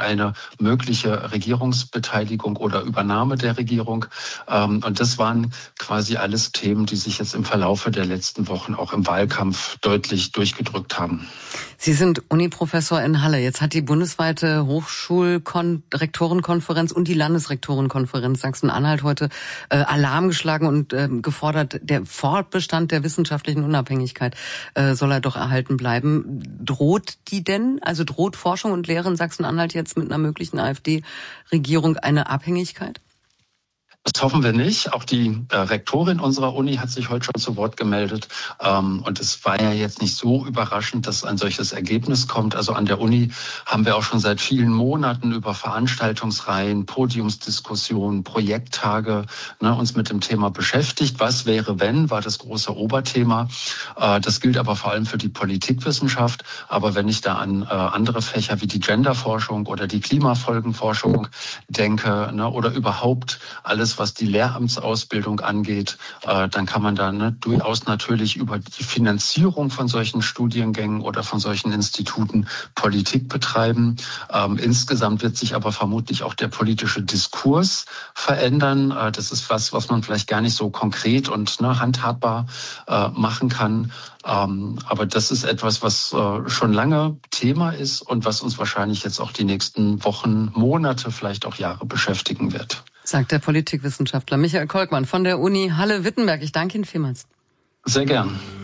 eine mögliche Regierungsbeteiligung oder Übernahme der Regierung. Und das waren quasi alles Themen, die sich jetzt im Verlaufe der letzten Wochen auch im Wahlkampf deutlich durchgedrückt haben. Sie sind Uniprofessor in Halle. Jetzt hat die bundesweite Hochschulrektorenkonferenz und die Landesrektorenkonferenz Sachsen-Anhalt heute Alarm geschlagen und gefordert, der Fortbestand der wissenschaftlichen Unabhängigkeit soll er doch erhalten bleiben. Droht die denn? Also droht Forschung und Lehre in Sachsen-Anhalt jetzt mit einer möglichen AfD-Regierung eine Abhängigkeit? Das hoffen wir nicht. Auch die Rektorin unserer Uni hat sich heute schon zu Wort gemeldet. Und es war ja jetzt nicht so überraschend, dass ein solches Ergebnis kommt. Also an der Uni haben wir auch schon seit vielen Monaten über Veranstaltungsreihen, Podiumsdiskussionen, Projekttage uns mit dem Thema beschäftigt. Was wäre, wenn, war das große Oberthema. Das gilt aber vor allem für die Politikwissenschaft. Aber wenn ich da an andere Fächer wie die Genderforschung oder die Klimafolgenforschung denke, oder überhaupt alles, was die Lehramtsausbildung angeht, dann kann man da durchaus natürlich über die Finanzierung von solchen Studiengängen oder von solchen Instituten Politik betreiben. Insgesamt wird sich aber vermutlich auch der politische Diskurs verändern. Das ist was man vielleicht gar nicht so konkret und handhabbar machen kann. Aber das ist etwas, was schon lange Thema ist und was uns wahrscheinlich jetzt auch die nächsten Wochen, Monate, vielleicht auch Jahre beschäftigen wird. Sagt der Politikwissenschaftler Michael Kolkmann von der Uni Halle-Wittenberg. Ich danke Ihnen vielmals. Sehr gern.